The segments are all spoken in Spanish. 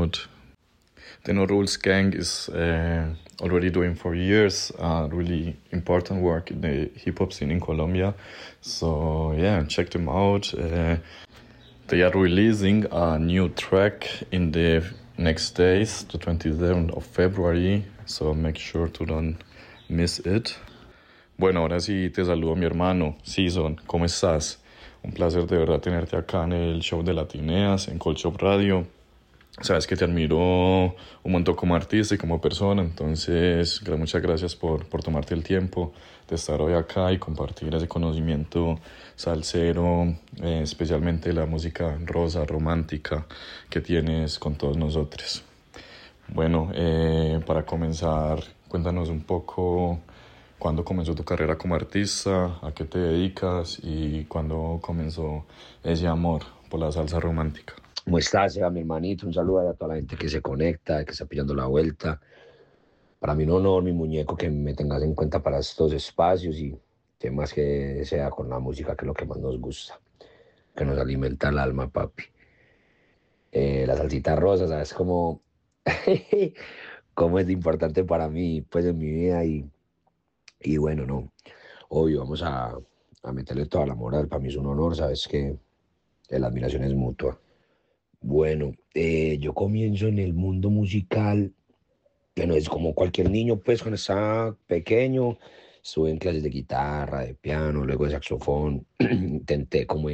out. The No Rules Gang is already doing for years really important work in the hip hop scene in Colombia. So yeah, check them out. They are releasing a new track in the next days, the 27th of February. So make sure to don't miss it. Bueno, ahora sí te saludo, mi hermano. Season, ¿cómo estás? Un placer de verdad tenerte acá en el show de Latineas, en Colchop Radio. Sabes que te admiro un montón como artista y como persona, entonces muchas gracias por tomarte el tiempo de estar hoy acá y compartir ese conocimiento salsero, especialmente la música rosa, romántica que tienes con todos nosotros. Bueno, para comenzar, cuéntanos un poco cuándo comenzó tu carrera como artista, a qué te dedicas y cuándo comenzó ese amor por la salsa romántica. ¿Cómo estás, Seba, mi hermanito? Un saludo a toda la gente que se conecta, que está pillando la vuelta. Para mí un honor, mi muñeco, que me tengas en cuenta para estos espacios y que más que sea con la música, que es lo que más nos gusta, que nos alimenta el alma, papi. La salsita rosa, ¿sabes cómo, cómo es importante para mí, pues, en mi vida? Y bueno, no, obvio, vamos a meterle toda la moral. Para mí es un honor, ¿sabes? Que la admiración es mutua. Bueno, yo comienzo en el mundo musical, bueno, es como cualquier niño, pues cuando estaba pequeño, estuve en clases de guitarra, de piano, luego de saxofón, intenté como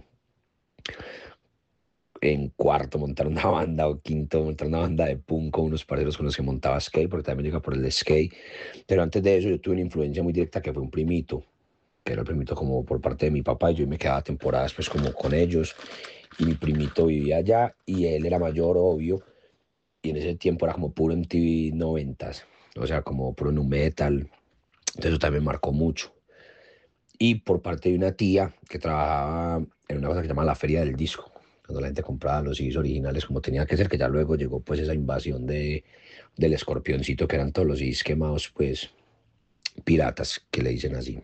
en cuarto montar una banda o quinto montar una banda de punk con unos parceros con los que montaba skate, porque también llega por el skate, pero antes de eso yo tuve una influencia muy directa que fue un primito, que era el primito como por parte de mi papá, y yo me quedaba temporadas pues como con ellos, y mi primito vivía allá y él era mayor, obvio, y en ese tiempo era como puro MTV noventas, o sea, como puro nu metal, entonces eso también marcó mucho. Y por parte de una tía que trabajaba en una cosa que se llama la Feria del Disco, cuando la gente compraba los CDs originales como tenía que ser, que ya luego llegó pues esa invasión del escorpioncito, que eran todos los CDs quemados, pues piratas, que le dicen así.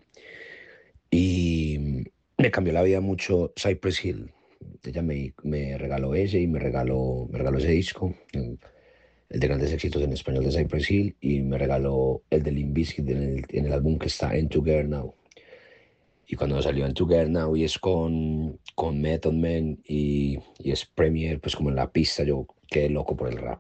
Y me cambió la vida mucho Cypress Hill. Ella me regaló ese y me regaló ese disco, el de grandes éxitos en español de Cypress Hill, y me regaló el de Limp Bizkit en el álbum que está En Together Now. Y cuando salió En Together Now y es con Method Man y es Premier, pues como en la pista, yo quedé loco por el rap.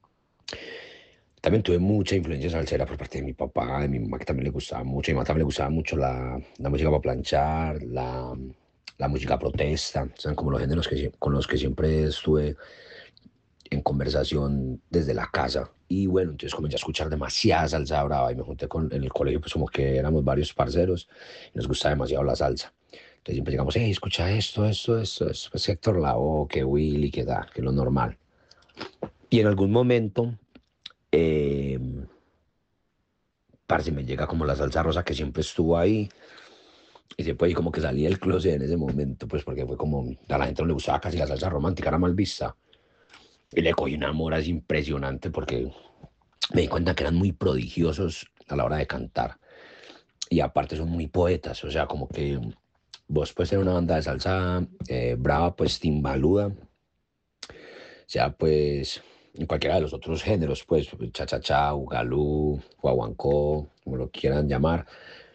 También tuve mucha influencia salsera por parte de mi papá, de mi mamá, que también le gustaba mucho. A mi mamá también le gustaba mucho la música para planchar, la música protesta. Son como los géneros con los que siempre estuve en conversación desde la casa. Y bueno, entonces comencé a escuchar demasiada salsa brava y me junté en el colegio, pues como que éramos varios parceros y nos gustaba demasiado la salsa. Entonces siempre llegamos, hey, escucha esto, pues Héctor Lavoe, que Willy, que da, que lo normal. Y en algún momento, eh, parce, me llega como la salsa rosa que siempre estuvo ahí. Y siempre ahí como que salí del closet en ese momento, pues porque fue como, a la gente no le gustaba casi la salsa romántica, era mal vista. Y le cogí un amor así impresionante porque me di cuenta que eran muy prodigiosos a la hora de cantar. Y aparte son muy poetas, o sea, como que vos puedes tener una banda de salsa brava, pues timbaluda, sea pues en cualquiera de los otros géneros, pues cha-cha-cha, ugalú, guaguancó, como lo quieran llamar.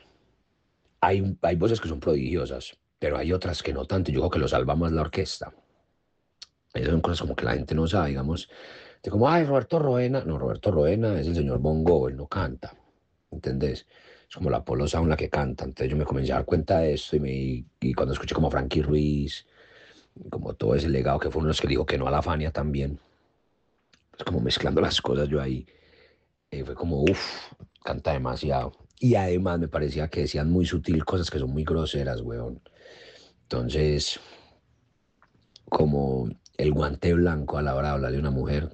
Hay voces que son prodigiosas, pero hay otras que no tanto. Yo creo que lo salva más la orquesta. Esas son cosas como que la gente no sabe, digamos, de como, ay, Roberto Roena. No, Roberto Roena es el señor Bongo, él no canta, ¿entendés? Es como la Polo Sound la que canta. Entonces yo me comencé a dar cuenta de esto y cuando escuché como Frankie Ruiz, como todo ese legado que fue uno de los que dijo que no a la Fania también, pues como mezclando las cosas yo ahí, fue como, uff, canta demasiado. Y además me parecía que decían muy sutil cosas que son muy groseras, weón. Entonces, como el guante blanco a la hora de hablarle a una mujer,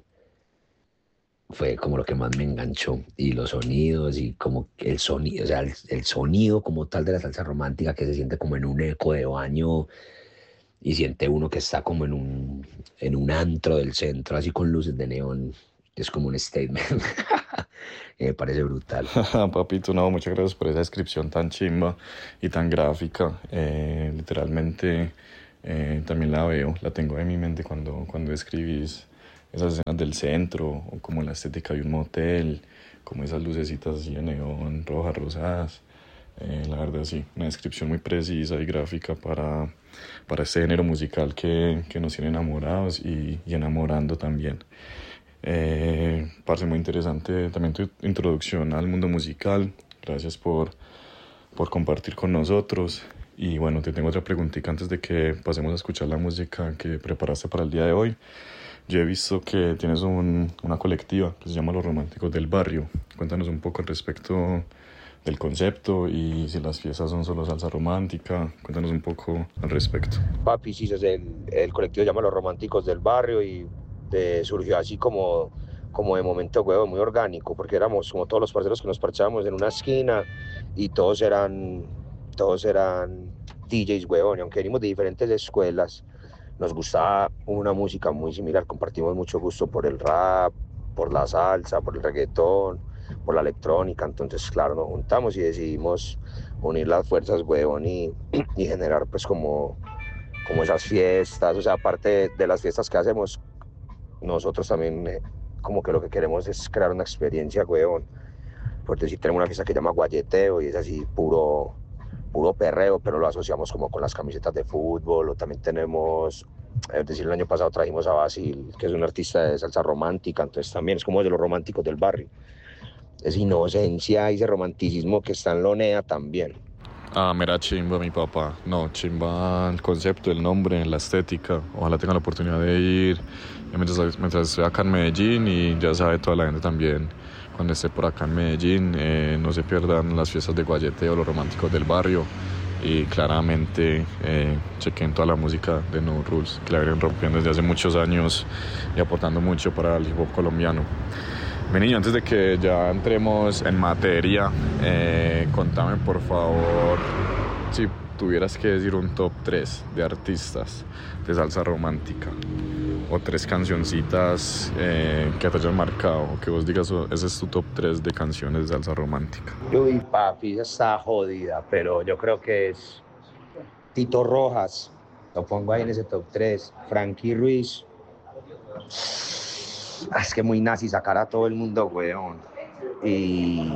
fue como lo que más me enganchó. Y los sonidos y como el sonido, o sea, el sonido como tal de la salsa romántica que se siente como en un eco de baño y siente uno que está como en un antro del centro, así con luces de neón. Es como un statement. Me parece brutal. Papito, no, muchas gracias por esa descripción tan chimba y tan gráfica. Literalmente también la veo, la tengo en mi mente cuando escribís esas escenas del centro, o como la estética de un motel, como esas lucecitas así de neón, rojas, rosadas. La verdad sí, una descripción muy precisa y gráfica para este género musical que nos tiene enamorados y enamorando también. Parece muy interesante también tu introducción al mundo musical. Gracias por compartir con nosotros. Y bueno, te tengo otra preguntita antes de que pasemos a escuchar la música que preparaste para el día de hoy. Yo he visto que tienes una colectiva que se llama Los Románticos del Barrio. Cuéntanos un poco al respecto del concepto y si las fiestas son solo salsa romántica. Cuéntanos un poco al respecto. Papi, sí, el colectivo se llama Los Románticos del Barrio y surgió así como de momento, huevo, muy orgánico, porque éramos como todos los parceros que nos parchábamos en una esquina y todos eran DJs, huevón, y aunque venimos de diferentes escuelas, nos gustaba una música muy similar, compartimos mucho gusto por el rap, por la salsa, por el reggaetón, por la electrónica. Entonces, claro, nos juntamos y decidimos unir las fuerzas, huevón, y generar pues como esas fiestas. O sea, aparte de las fiestas que hacemos, nosotros también como que lo que queremos es crear una experiencia, huevón. Por decir, tenemos una fiesta que se llama Guayeteo y es así puro perreo, pero lo asociamos como con las camisetas de fútbol. O también tenemos, es decir, el año pasado trajimos a Basil, que es un artista de salsa romántica, entonces también es como de los románticos del barrio. Es inocencia y ese romanticismo que está en Lonea también. Ah, mira, chimba mi papá. No, chimba el concepto, el nombre, la estética. Ojalá tenga la oportunidad de ir mientras estoy acá en Medellín, y ya sabe toda la gente también, cuando esté por acá en Medellín, no se pierdan las fiestas de Guayeteo, Los Románticos del Barrio, y claramente chequen toda la música de No Rules, que la vienen rompiendo desde hace muchos años y aportando mucho para el hip hop colombiano. Mi niño, antes de que ya entremos en materia, contame por favor si tuvieras que decir un top 3 de artistas de salsa romántica, o 3 cancioncitas que te hayan marcado, o que vos digas, ese es tu top 3 de canciones de salsa romántica. Uy, papi, esa está jodida, pero yo creo que es Tito Rojas, lo pongo ahí en ese top 3, Frankie Ruiz. Es que muy nazi sacar a todo el mundo, weón. Y...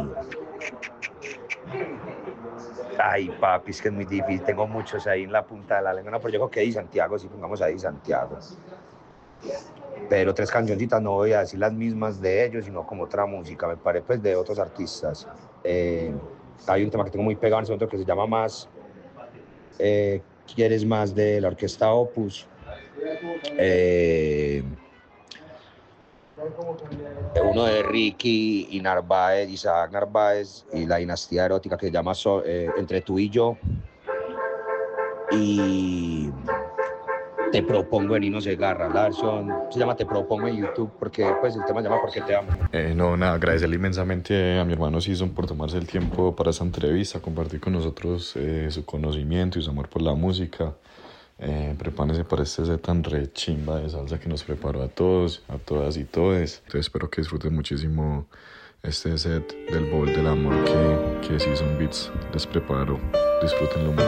Ay, papi, es que es muy difícil. Tengo muchos ahí en la punta de la lengua. No, pero yo creo que Di Santiago, si pongamos ahí Santiago. Pero 3 cancioncitas, no voy a decir las mismas de ellos, sino como otra música. Me parece pues de otros artistas. Hay un tema que tengo muy pegado en ese momento que se llama Más. ¿Quieres más? De la orquesta Opus. Uno de Ricky y Narváez, Isaac Narváez, y la dinastía erótica que se llama Entre tú y yo. Y Te propongo de Nino Segarra. La versión se llama Te propongo en YouTube porque pues el tema se llama Porque te amo. No, nada, agradecerle inmensamente a mi hermano Sison por tomarse el tiempo para esta entrevista, compartir con nosotros su conocimiento y su amor por la música. Prepárense para este set tan re chimba de salsa que nos preparó a todos, a todas y todes. Entonces espero que disfruten muchísimo este set del Bowl del Amor que Season Beats les preparó. Disfrútenlo mucho.